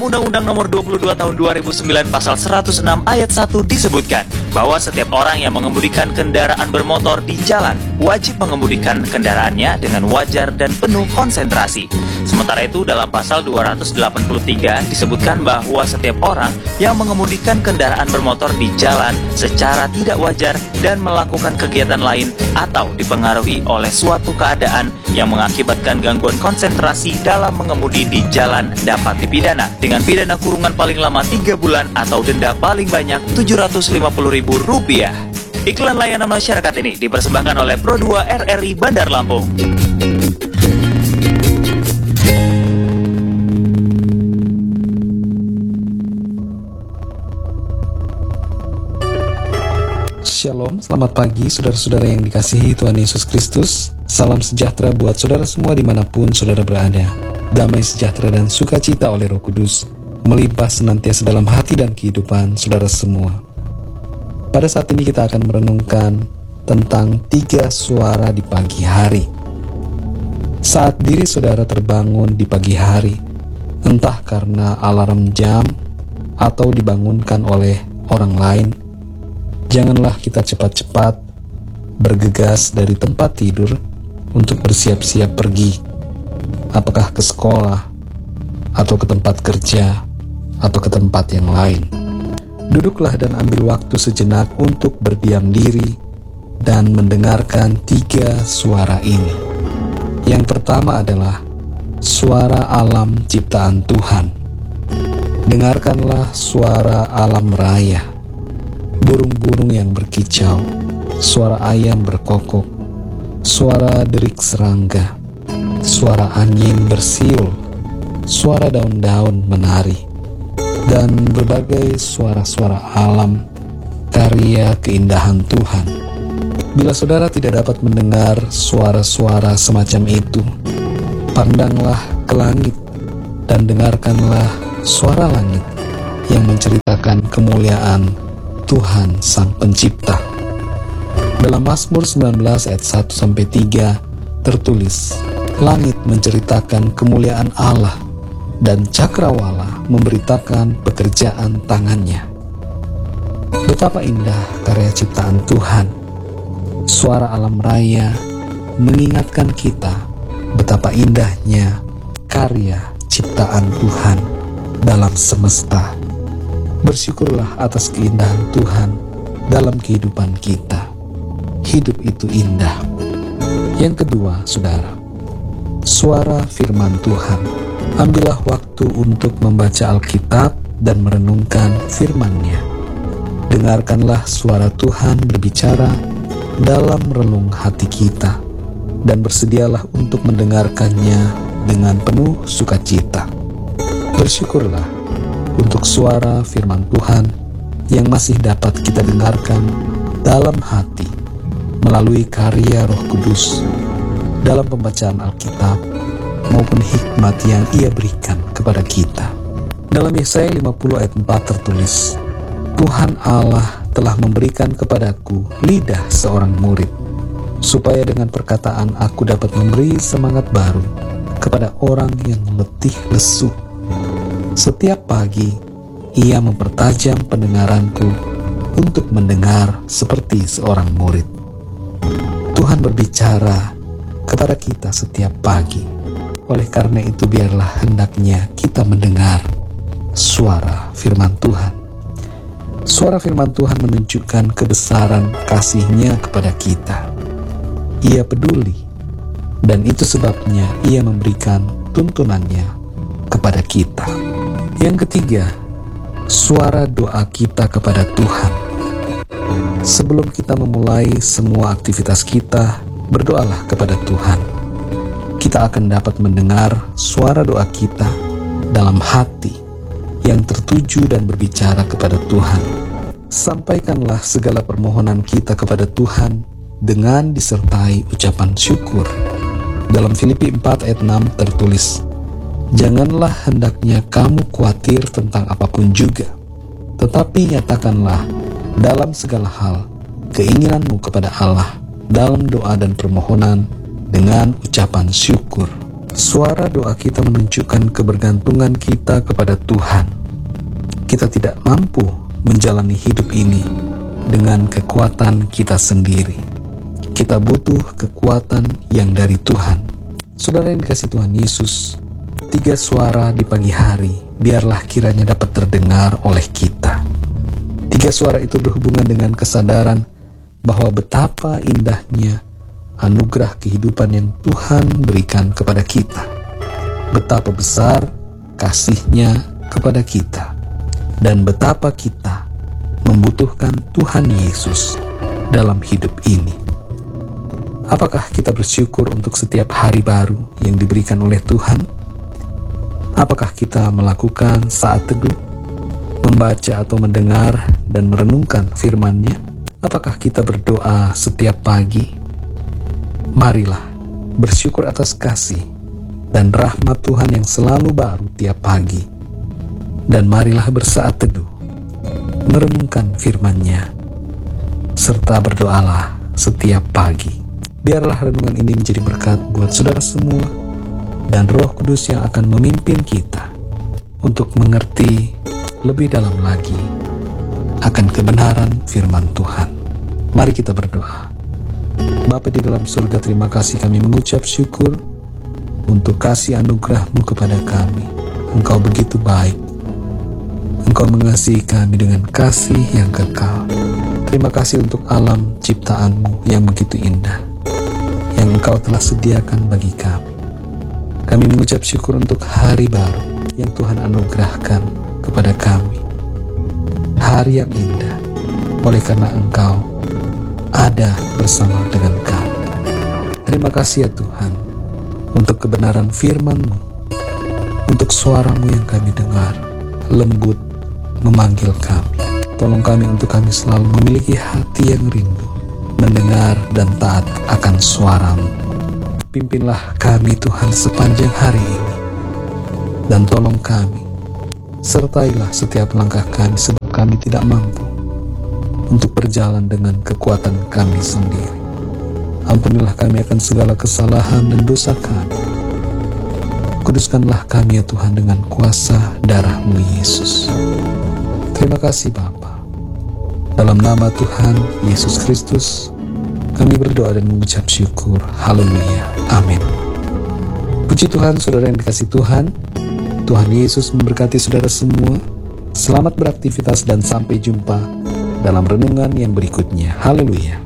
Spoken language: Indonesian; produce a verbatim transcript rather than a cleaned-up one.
Undang-Undang Nomor dua puluh dua Tahun dua ribu sembilan Pasal seratus enam Ayat satu disebutkan bahwa setiap orang yang mengemudikan kendaraan bermotor di jalan wajib mengemudikan kendaraannya dengan wajar dan penuh konsentrasi. Sementara itu dalam pasal dua ratus delapan puluh tiga disebutkan bahwa setiap orang yang mengemudikan kendaraan bermotor di jalan secara tidak wajar dan melakukan kegiatan lain atau dipengaruhi oleh suatu keadaan yang mengakibatkan gangguan konsentrasi dalam mengemudi di jalan dapat dipidana dengan pidana kurungan paling lama tiga bulan atau denda paling banyak tujuh ratus lima puluh ribu rupiah. Iklan layanan masyarakat ini dipersembahkan oleh Pro dua R R I Bandar Lampung. Shalom, selamat pagi saudara-saudara yang dikasihi Tuhan Yesus Kristus. Salam sejahtera buat saudara semua dimanapun saudara berada. Damai sejahtera dan sukacita oleh Roh Kudus melimpah senantiasa dalam hati dan kehidupan saudara semua. Pada saat ini kita akan merenungkan tentang tiga suara di pagi hari. Saat diri saudara terbangun di pagi hari, entah karena alarm jam atau dibangunkan oleh orang lain, janganlah kita cepat-cepat bergegas dari tempat tidur untuk bersiap-siap pergi, apakah ke sekolah, atau ke tempat kerja, atau ke tempat yang lain. Duduklah dan ambil waktu sejenak untuk berdiam diri dan mendengarkan tiga suara ini. Yang pertama adalah suara alam ciptaan Tuhan. Dengarkanlah suara alam raya, burung-burung yang berkicau, suara ayam berkokok, suara derik serangga, suara angin bersiul, suara daun-daun menari, dan berbagai suara-suara alam karya keindahan Tuhan. Bila saudara tidak dapat mendengar suara-suara semacam itu, pandanglah ke langit dan dengarkanlah suara langit yang menceritakan kemuliaan Tuhan Sang Pencipta. Dalam Mazmur sembilan belas ayat satu sampai tiga tertulis, langit menceritakan kemuliaan Allah dan cakrawala memberitakan pekerjaan tangannya. Betapa indah karya ciptaan Tuhan. Suara alam raya mengingatkan kita betapa indahnya karya ciptaan Tuhan dalam semesta. Bersyukurlah atas keindahan Tuhan dalam kehidupan kita. Hidup itu indah. Yang kedua, saudara, suara firman Tuhan. Ambillah waktu untuk membaca Alkitab dan merenungkan firman-Nya. Dengarkanlah suara Tuhan berbicara dalam relung hati kita, dan bersedialah untuk mendengarkannya dengan penuh sukacita. Bersyukurlah untuk suara firman Tuhan yang masih dapat kita dengarkan dalam hati melalui karya Roh Kudus dalam pembacaan Alkitab maupun hikmat yang Ia berikan kepada kita. Dalam Yesaya lima puluh ayat empat tertulis, Tuhan Allah telah memberikan kepadaku lidah seorang murid, supaya dengan perkataan aku dapat memberi semangat baru kepada orang yang letih lesu. Setiap pagi, Ia mempertajam pendengaranku untuk mendengar seperti seorang murid. Tuhan berbicara kepada kita setiap pagi. Oleh karena itu, biarlah hendaknya kita mendengar suara firman Tuhan. Suara firman Tuhan menunjukkan kebesaran kasih-Nya kepada kita. Ia peduli, dan itu sebabnya Ia memberikan tuntunannya kepada kita. Yang ketiga, suara doa kita kepada Tuhan. Sebelum kita memulai semua aktivitas kita, berdoalah kepada Tuhan. Kita akan dapat mendengar suara doa kita dalam hati yang tertuju dan berbicara kepada Tuhan. Sampaikanlah segala permohonan kita kepada Tuhan dengan disertai ucapan syukur. Dalam Filipi empat ayat enam tertulis, janganlah hendaknya kamu khawatir tentang apapun juga, tetapi nyatakanlah dalam segala hal keinginanmu kepada Allah dalam doa dan permohonan dengan ucapan syukur. Suara doa kita menunjukkan kebergantungan kita kepada Tuhan. Kita tidak mampu menjalani hidup ini dengan kekuatan kita sendiri. Kita butuh kekuatan yang dari Tuhan. Saudara yang dikasihi Tuhan Yesus, tiga suara di pagi hari biarlah kiranya dapat terdengar oleh kita. Tiga suara itu berhubungan dengan kesadaran bahwa betapa indahnya anugerah kehidupan yang Tuhan berikan kepada kita. Betapa besar kasih-Nya kepada kita. Dan betapa kita membutuhkan Tuhan Yesus dalam hidup ini. Apakah kita bersyukur untuk setiap hari baru yang diberikan oleh Tuhan? Apakah kita melakukan saat teduh, membaca atau mendengar dan merenungkan firman-Nya? Apakah kita berdoa setiap pagi? Marilah bersyukur atas kasih dan rahmat Tuhan yang selalu baru tiap pagi. Dan marilah bersaat teduh, merenungkan firman-Nya, serta berdoalah setiap pagi. Biarlah renungan ini menjadi berkat buat saudara semua, dan Roh Kudus yang akan memimpin kita untuk mengerti lebih dalam lagi akan kebenaran firman Tuhan. Mari kita berdoa. Bapa di dalam surga, terima kasih kami mengucap syukur untuk kasih anugerah-Mu kepada kami. Engkau begitu baik. Engkau mengasihi kami dengan kasih yang kekal. Terima kasih untuk alam ciptaan-Mu yang begitu indah, yang Engkau telah sediakan bagi kami. Kami mengucap syukur untuk hari baru yang Tuhan anugerahkan kepada kami. Hari yang indah, oleh karena Engkau ada bersama dengan kami. Terima kasih ya Tuhan, untuk kebenaran firman-Mu, untuk suara-Mu yang kami dengar, lembut memanggil kami. Tolong kami untuk kami selalu memiliki hati yang rindu, mendengar dan taat akan suara-Mu. Pimpinlah kami Tuhan sepanjang hari ini, dan tolong kami, sertailah setiap langkah kami, sebab kami tidak mampu untuk berjalan dengan kekuatan kami sendiri. Ampunilah kami akan segala kesalahan dan dosa kami. Kuduskanlah kami ya Tuhan dengan kuasa darah-Mu Yesus. Terima kasih Bapa. Dalam nama Tuhan Yesus Kristus, kami berdoa dan mengucap syukur. Haleluya. Amin. Puji Tuhan, saudara yang dikasihi Tuhan. Tuhan Yesus memberkati saudara semua. Selamat beraktivitas dan sampai jumpa dalam renungan yang berikutnya. Haleluya.